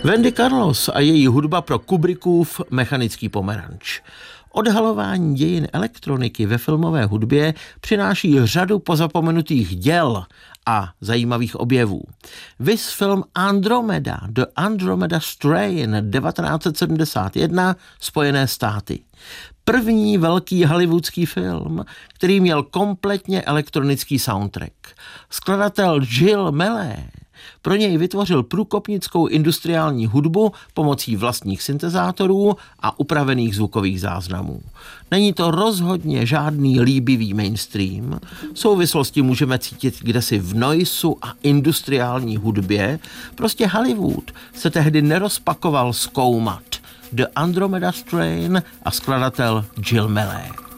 Wendy Carlos a její hudba pro Kubrickův Mechanický pomeranč. Odhalování dějin elektroniky ve filmové hudbě přináší řadu pozapomenutých děl a zajímavých objevů. Viz film Andromeda, The Andromeda Strain 1971, Spojené státy. První velký hollywoodský film, který měl kompletně elektronický soundtrack. Skladatel Gil Mellé pro něj vytvořil průkopnickou industriální hudbu pomocí vlastních syntezátorů a upravených zvukových záznamů. Není to rozhodně žádný líbivý mainstream. Souvislosti můžeme cítit kdesi v noisu a industriální hudbě. Prostě Hollywood se tehdy nerozpakoval zkoumat The Andromeda Strain a skladatel Gil Mellé.